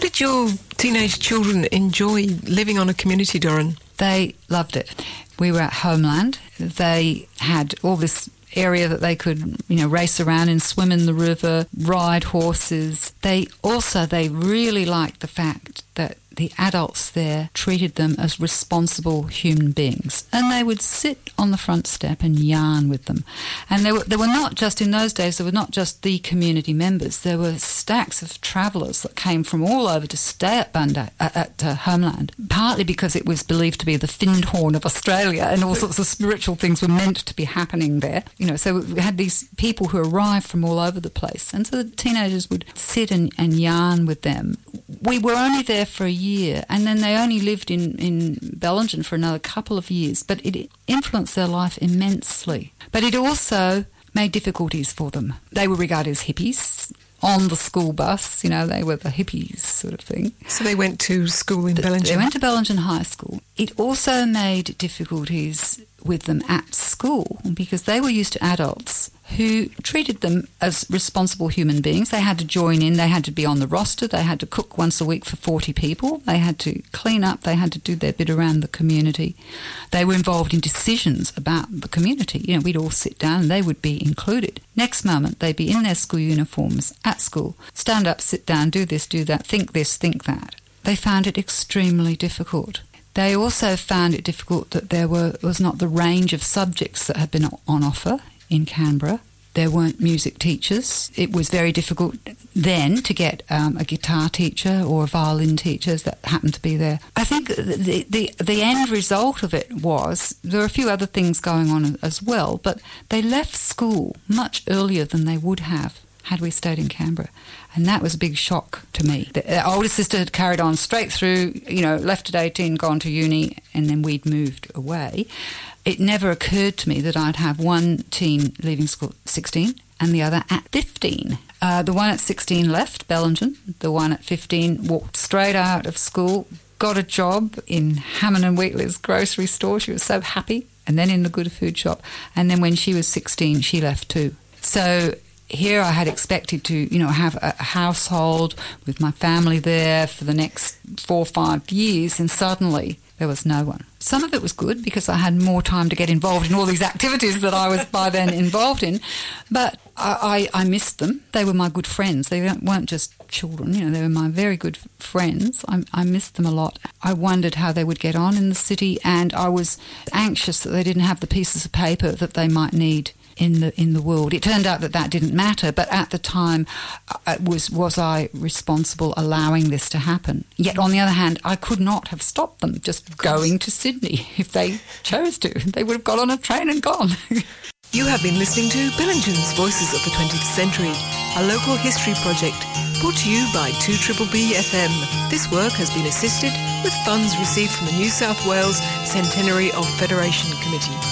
What did your teenage children enjoy living on a community, Doron? They loved it. We were at Homeland. They had all this area that they could, race around and swim in the river, ride horses. They really liked the fact that the adults there treated them as responsible human beings. And they would sit on the front step and yarn with them. And there were not just, in those days, there were not just the community members. There were stacks of travellers that came from all over to stay at Homeland, partly because it was believed to be the Findhorn of Australia and all sorts of spiritual things were meant to be happening there. So we had these people who arrived from all over the place. And so the teenagers would sit and yarn with them. We were only there for a year, and then they only lived in Bellingen for another couple of years, but it influenced their life immensely. But it also made difficulties for them. They were regarded as hippies on the school bus. They were the hippies sort of thing. So they went to school in Bellingen? They went to Bellingen High School. It also made difficulties with them at school because they were used to adults who treated them as responsible human beings. They had to join in, they had to be on the roster, they had to cook once a week for 40 people, they had to clean up, they had to do their bit around the community. They were involved in decisions about the community. We'd all sit down and they would be included. Next moment, they'd be in their school uniforms at school, stand up, sit down, do this, do that, think this, think that. They found it extremely difficult. They also found it difficult that there was not the range of subjects that had been on offer in Canberra. There weren't music teachers. It was very difficult then to get a guitar teacher or a violin teacher that happened to be there. I think the end result of it was there were a few other things going on as well, but they left school much earlier than they would have had we stayed in Canberra. And that was a big shock to me. The older sister had carried on straight through, left at 18, gone to uni, and then we'd moved away. It never occurred to me that I'd have one teen leaving school at 16 and the other at 15. The one at 16 left Bellingen. The one at 15 walked straight out of school, got a job in Hammond and Wheatley's grocery store. She was so happy. And then in the Good Food shop. And then when she was 16, she left too. So here I had expected to, have a household with my family there for the next 4 or 5 years, and suddenly there was no one. Some of it was good because I had more time to get involved in all these activities that I was by then involved in, but I missed them. They were my good friends. They weren't just children, they were my very good friends. I missed them a lot. I wondered how they would get on in the city, and I was anxious that they didn't have the pieces of paper that they might need in the world. It turned out that didn't matter, but at the time, was I responsible allowing this to happen? Yet on the other hand, I could not have stopped them just going to Sydney if they chose to. They would have got on a train and gone. You have been listening to Bellingen's Voices of the 20th Century, a local history project brought to you by 2BBB FM. This work has been assisted with funds received from the New South Wales Centenary of Federation Committee.